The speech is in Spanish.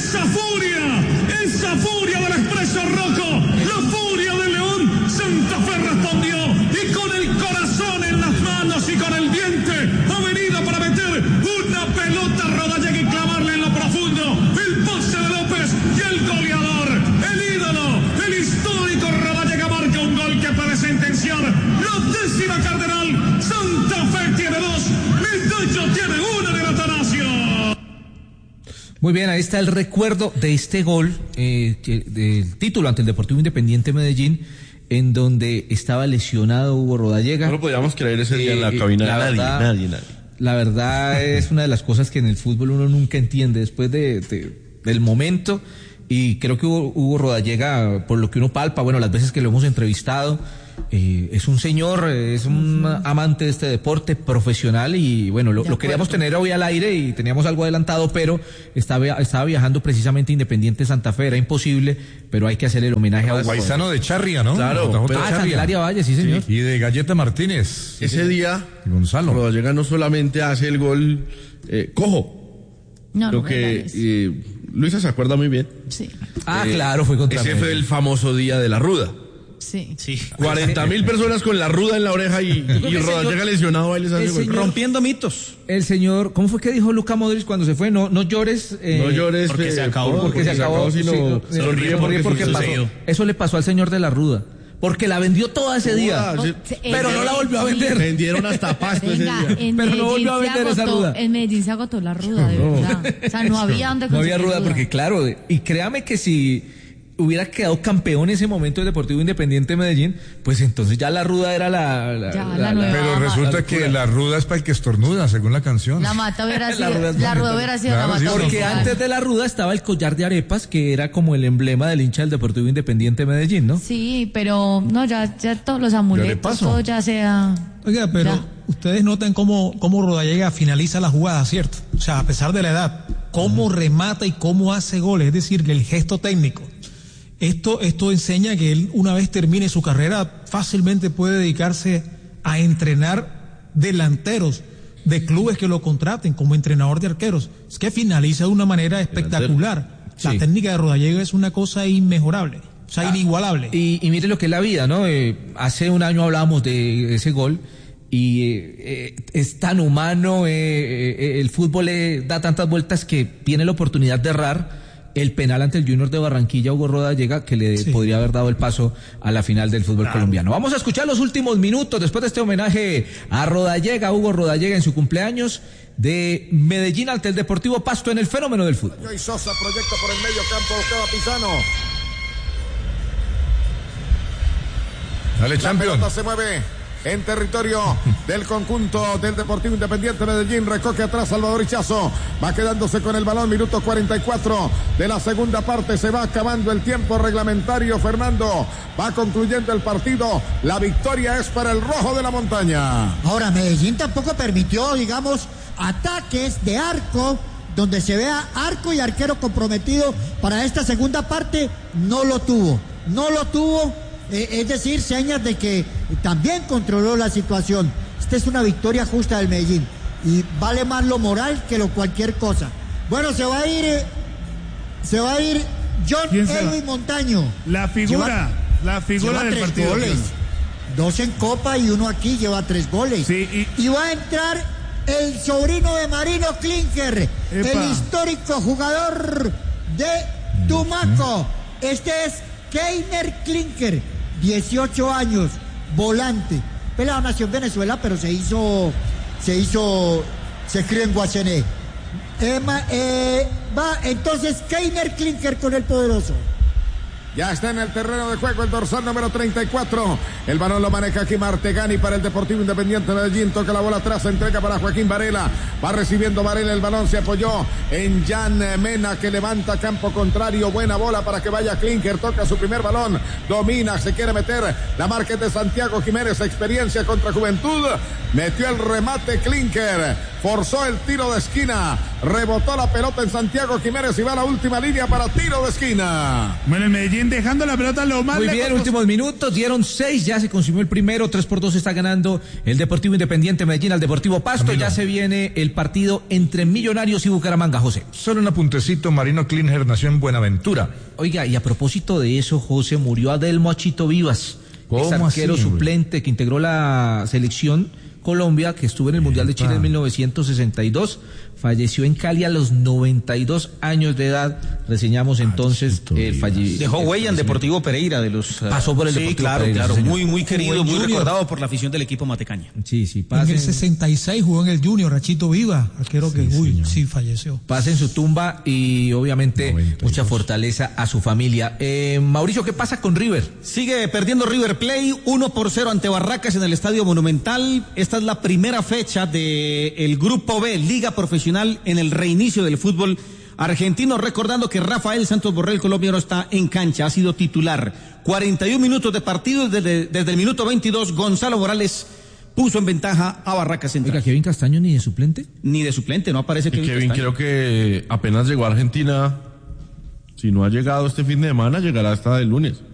esa furia del Expreso Rojo, la furia del León. Santa Fe respondió y con el corazón en las manos y con el diente ha venido para meter una pelota a Rodallega y clavarle en lo profundo el pase de López y el goleador, el ídolo, el histórico Rodallega marca un gol que puede sentenciar la 10ª Cardenal. Santa Fe tiene 2, Medallo tiene 1 en el Atanasio. Muy bien, ahí está el recuerdo de este gol, del título ante el Deportivo Independiente Medellín, en donde estaba lesionado Hugo Rodallega. No lo podíamos creer ese día en la cabina. Nadie. La verdad es una de las cosas que en el fútbol uno nunca entiende después del momento, y creo que Hugo Rodallega, por lo que uno palpa, bueno, las veces que lo hemos entrevistado, es un señor, es un amante de este deporte profesional, y bueno, lo queríamos tener hoy al aire y teníamos algo adelantado, pero estaba viajando precisamente Independiente Santa Fe, era imposible, pero hay que hacer el homenaje a Hugo. Paisano de Charria, ¿no? Claro. Candelaria Valle, sí señor. Sí, y de Galleta Martínez. Ese día, Gonzalo Rodallega no solamente hace el gol cojo, lo que Luisa se acuerda muy bien. Sí. Claro, fue contra ese fue el famoso día de la ruda. Sí. 40.000 personas con la ruda en la oreja y Rodallega lesionado, ahí les hace gol. Rompiendo mitos. El señor, ¿cómo fue que dijo Luka Modric cuando se fue? No llores. No llores porque se acabó. Porque se acabó, sino sonríe porque pasó. Eso le pasó al señor de la ruda. Porque la vendió toda ese día. Pero no la volvió a vender. Vendieron hasta pasto ese día. Pero no volvió a vender esa ruda. En Medellín se agotó la ruda, de verdad. O sea, no había donde conseguir. No había ruda, porque claro, y créame que si hubiera quedado campeón en ese momento el Deportivo Independiente de Medellín, pues entonces ya la ruda era la nueva. Pero resulta que la ruda es para el que estornuda, según la canción. La mata hubiera sido, la ruda hubiera sido la mata. Porque antes de la ruda estaba el collar de arepas, que era como el emblema del hincha del Deportivo Independiente de Medellín, ¿no? Sí, pero no, ya todos los amuletos, todo ya sea. Oiga, pero ustedes notan cómo Rodallega finaliza la jugada, ¿cierto? O sea, a pesar de la edad, cómo remata y cómo hace goles, es decir, el gesto técnico. Esto enseña que él, una vez termine su carrera, fácilmente puede dedicarse a entrenar delanteros de clubes que lo contraten como entrenador de arqueros. Es que finaliza de una manera espectacular. Sí. La técnica de Rodallega es una cosa inmejorable, o sea, inigualable. Y mire lo que es la vida, ¿no? Hace un año hablábamos de ese gol, y es tan humano, el fútbol da tantas vueltas que tiene la oportunidad de errar. El penal ante el Junior de Barranquilla, Hugo Rodallega, que le podría haber dado el paso a la final del fútbol colombiano. Vamos a escuchar los últimos minutos después de este homenaje a Rodallega, Hugo Rodallega, en su cumpleaños, de Medellín ante el Deportivo Pasto en el fenómeno del fútbol. Y Sosa proyecta por el medio campo, buscaba Pizano. Dale, champion. La pelota se mueve en territorio del conjunto del Deportivo Independiente Medellín. Recoge atrás Salvador Ichazo. Va quedándose con el balón. Minuto 44 de la segunda parte. Se va acabando el tiempo reglamentario. Fernando, va concluyendo el partido. La victoria es para el Rojo de la Montaña. Ahora, Medellín tampoco permitió, digamos, ataques de arco, donde se vea arco y arquero comprometido. Para esta segunda parte no lo tuvo. Es decir, señas de que también controló la situación. Esta es una victoria justa del Medellín y vale más lo moral que lo cualquier cosa. Bueno, se va a ir John Edwin Montaño. La figura del partido. Goles, 2 en Copa y 1 aquí, lleva 3 goles. Sí, y va a entrar el sobrino de Marino Klinker, el histórico jugador de Tumaco. Este es Keiner Klinker, 18 años, volante. Pelado nació en Venezuela, pero se crió en Guachené. Va entonces Keiner Klinker con el poderoso. Ya está en el terreno de juego el dorsal número 34. El balón lo maneja aquí Martegani para el Deportivo Independiente de Medellín. Toca la bola atrás, entrega para Joaquín Varela. Va recibiendo Varela el balón, se apoyó en Jan Mena, que levanta campo contrario. Buena bola para que vaya Klinker. Toca su primer balón, domina, se quiere meter. La marca de Santiago Jiménez, experiencia contra juventud. Metió el remate Klinker. forzó el tiro de esquina, rebotó la pelota en Santiago Jiménez y va a la última línea para tiro de esquina. Bueno, el Medellín dejando la pelota lo más muy bien, últimos minutos, dieron 6, ya se consumió el primero, 3-2 está ganando el Deportivo Independiente Medellín al Deportivo Pasto. Camilo. Ya se viene el partido entre Millonarios y Bucaramanga, José. Solo un apuntecito, Marino Klinger nació en Buenaventura. Oiga, y a propósito de eso, José, murió Adelmo Achito Vivas, ex arquero suplente que integró la selección Colombia, que estuvo en el Mundial de Chile en 1962, falleció en Cali a los 92 años de edad. Reseñamos entonces el fallecimiento. Dejó huella en Deportivo Pereira de los... Pasó por el Deportivo Pereira. Claro, muy querido, muy recordado por la afición del equipo matecaña. Sí, en el 66 jugó en el Junior, Achito Viva, arquero que falleció. Pasa en su tumba y obviamente 92. Mucha fortaleza a su familia. Mauricio, ¿qué pasa con River? Sigue perdiendo River Plate 1-0 ante Barracas en el Estadio Monumental. Esta es la primera fecha del Grupo B, Liga Profesional, en el reinicio del fútbol argentino, recordando que Rafael Santos Borré, el colombiano, está en cancha, ha sido titular. 41 minutos de partido, desde el minuto 22, Gonzalo Morales puso en ventaja a Barracas Central. Oiga, ¿Kevin Castaño ni de suplente? Ni de suplente, no aparece Kevin Castaño. Creo que apenas llegó a Argentina, si no ha llegado este fin de semana, llegará hasta el lunes.